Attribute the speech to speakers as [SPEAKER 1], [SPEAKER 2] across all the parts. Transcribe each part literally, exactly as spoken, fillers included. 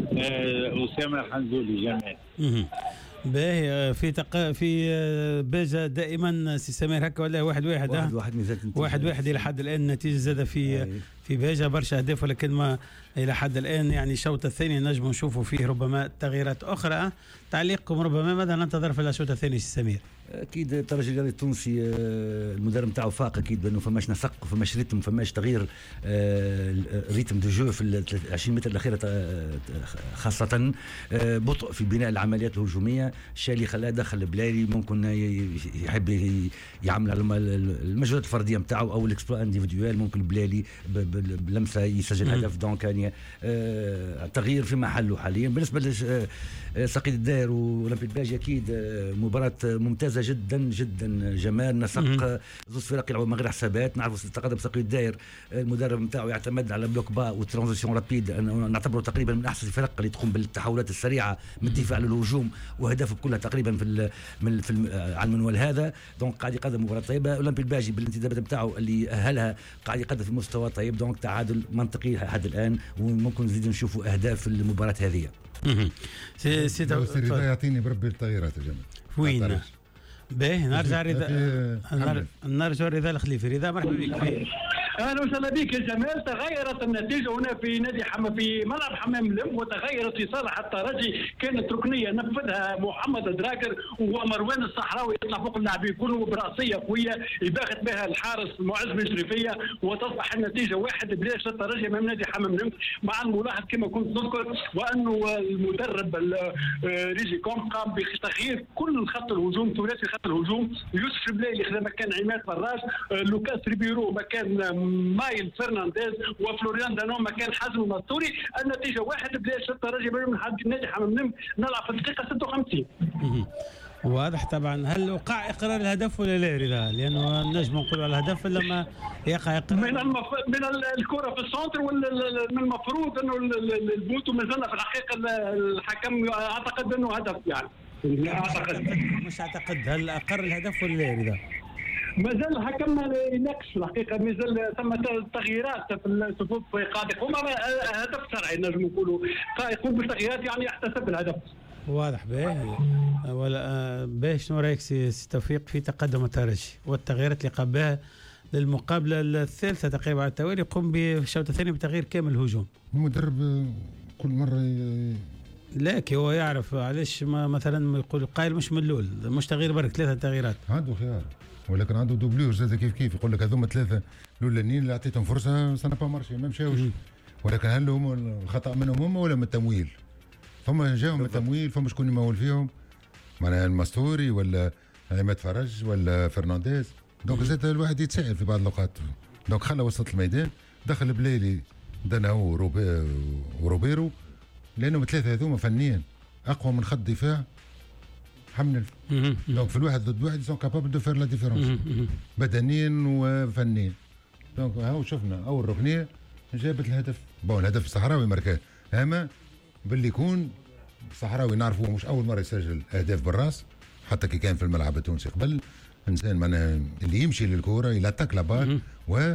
[SPEAKER 1] أسامة الحنزولي جمال.
[SPEAKER 2] باهي في تق... في باجة دائما سي سمير هكا ولا واحد واحد
[SPEAKER 3] واحد واحد ميزات
[SPEAKER 2] واحد واحد الى حد الان النتيجه زاد في أي. في باجة برشا اهداف، ولكن ما الى حد الان يعني الشوط الثاني نجم نشوفوا فيه ربما تغييرات اخرى. تعليقكم ربما ماذا ننتظر في الشوط الثاني سي سمير؟
[SPEAKER 3] اكيد الترجي الرياضي التونسي المدرب نتاعو فاق اكيد بانه فماش نسق وفماش ريتم، فماش تغيير ريتم دو جو في عشرين متر الاخيره خاصه، بطء في بناء العمليات الهجوميه. الشيء اللي خلاه دخل بلالي ممكن يحب يعمل على المجهودات الفرديه نتاعو او الاكسبلو انديفيدوال، ممكن بلالي بلمسه يسجل هدف. دونك يعني تغيير في محله حاليا. بالنسبه لسقيط الداير واولمبيك باجي اكيد مباراه ممتازه جدا جدا. جمال نسق زوج فرق يلعبوا من غير حسابات. نعرفوا تقدم سقيط الداير المدرب نتاعو يعتمد على بلوك با وترانزيسيون رابيد، نعتبره تقريبا من احسن الفرق اللي تقوم بالتحولات السريعه من الدفاع للهجوم، واهدافه كلها تقريبا في ال من في ال على المنوال هذا. دونك قاعد يقدم مباراه طيبه. اولمبيك باجي بالانتدابات نتاعو اللي اهلها قاعد يقدم في مستوى طيب. دونك تعادل منطقي لحد الان، وممكن نزيد نشوفوا اهداف في المباراه هذه.
[SPEAKER 4] سي سي رضا يعطيني بربي التغييرات يا جماعه.
[SPEAKER 2] وين باهي نرجع رضا نرجع رضا الخليفي. رضا مرحبا بك.
[SPEAKER 5] اهلا وسهلا بك يا جمال. تغيرت النتيجه هنا في نادي حما في ملعب حمام لم، وتغيرت في صالح الترجي. كانت ركنيه نفذها محمد دراكر ومروان الصحراوي يطلع فوق اللاعبين كلهم براسيه قويه يباغت بها الحارس معز بن شريفيه، وتصبح النتيجه واحد بلاش للترجي امام نادي حمام لم. مع الملاحظ كما كنت نذكر وانه المدرب ريجي كوم قام بتغيير كل خط الهجوم، ثلاثي خط الهجوم. يوسف بلايلي خذا مكان عماد فراج، لوكاس ريبيرو مكان مايل فرنانديز، وفلوريان دانون مكان حازم المنصوري. النتيجه واحد بلاش للترجي من حد نادي حمام نم. نلعب في الدقيقه ستة وخمسين.
[SPEAKER 2] واضح طبعا. هل وقع اقرار الهدف ولا لا رضا؟ لانه النجم نقول على الهدف لما يقع اقرار
[SPEAKER 5] من المف... من الكره في السنتر، من المفروض انه البوتو مازلنا في الحقيقه الحكم اعتقد انه هدف يعني.
[SPEAKER 2] اعتقد مش اعتقد. هل اقر الهدف ولا لا رضا؟
[SPEAKER 5] مازال الحكم يناقش في الحقيقه، مازال ثم تغييرات في الصفوف قاعد يقوم هدف شرعي نجم نقولوا يقوم بالتغييرات يعني يحتسب الهدف.
[SPEAKER 2] واضح. باهي ولا باهي شنو رايك سي توفيق في تقدم الترجي والتغييرات اللي قام بها للمقابله الثالثه تقريبا على التوالي، يقوم بالشوط الثاني بتغيير كامل الهجوم؟
[SPEAKER 4] المدرب كل مره ي...
[SPEAKER 2] لكن هو يعرف علاش مثلا يقول قائل مش ملول مش تغيير برك ثلاثه تغييرات
[SPEAKER 4] عنده خيار، ولكن عنده دوبلور زاد كيف كيف. يقول لك هذوما ثلاثه الاولانيين اللي اعطيتهم فرصه سنه با مارشي ما مشاوش، ولكن هل هم الخطا منهم هم ولا من التمويل؟ فما جاهم من التمويل، فما شكون يمول فيهم؟ معناها المستوري ولا عماد فرج ولا فرنانديز. دونك زاد الواحد يتساءل في بعض الاوقات. دونك خلى وسط الميدان دخل بليلي دنا هو وروبيرو، لانهم الثلاثه هذوما فنيا اقوى من خط دفاع حمل. دونك في الواحد ضد واحد سون كابابل دو فير لا ديفيرونس بدنيا وفنيا. دونك هاو شفنا اول ركنيه جابت الهدف. بون الهدف الصحراوي ماركاه، اما باللي يكون الصحراوي نعرفوه مش اول مره يسجل اهداف بالراس، حتى كي كان في الملعب التونسي قبل. انسان معناها اللي يمشي للكوره يلاتاك لابال، و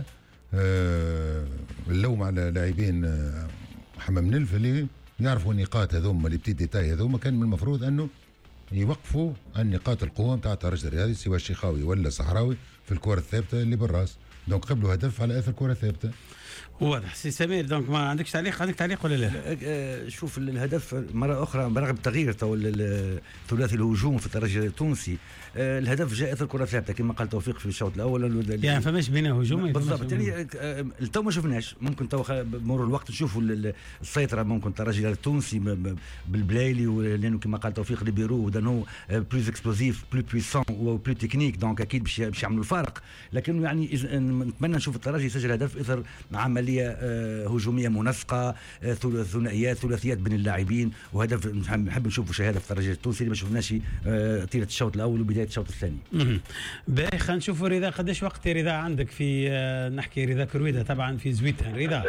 [SPEAKER 4] آه اللوم على لاعبين آه حمام نلف اللي يعرفوا النقاط هذوما اللي بتي ديتاي هذوما. كان من المفروض انه يوقفوا النقاط القوه نتاع الترجي الرياضي سواء الشيخاوي ولا الصحراوي في الكره الثابته اللي بالراس. دونك قبلوا هدف على اثر كره ثابته.
[SPEAKER 2] واضح. سي سمير دونك ما عندكش تعليق؟ عندك تعليق ولا لا؟
[SPEAKER 3] لا شوف الهدف مره اخرى برغم التغيير تو الثلاثي الهجوم في الترجي التونسي، الهدف جاء اثر كره ثابته كما قال توفيق في الشوط الاول.
[SPEAKER 2] يعني فماش بينه هجوم
[SPEAKER 3] بالضبط. يعني تو ما شفناش، ممكن تو بمرور الوقت نشوفوا السيطره ممكن الترجي التونسي بالبلايلي، لانه كما قال توفيق ريبيرو ودانو بلوز اكسبلوزيف بلو بويسون وبلو تكنيك. دونك اكيد باش باش يعملوا الفارق. لكن يعني نتمنى نشوف الترجي يسجل هدف اثر عمليه هجوميه منسقه، ثنائيات ثلاثيات بين اللاعبين، وهدف نحب نشوفوا شهاده في الترجي التونسي اللي ما شفناش طيله الشوط الاول وبدايه الشوط الثاني.
[SPEAKER 2] باهي خلينا نشوفوا رضا قداش وقت رضا عندك في نحكي رضا كرويده طبعا في زويتن. رضا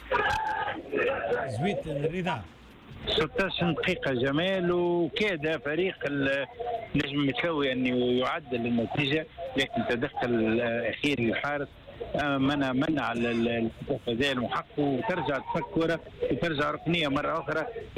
[SPEAKER 2] زويتن رضا
[SPEAKER 1] ستة عشر دقيقة جمال، وكاد فريق النجم متكوي أن يعدل النتيجة، لكن تدخل أخير الحارس منع منع الفوزان المحقق، وترجع تفكر وترجع ركنية مرة أخرى.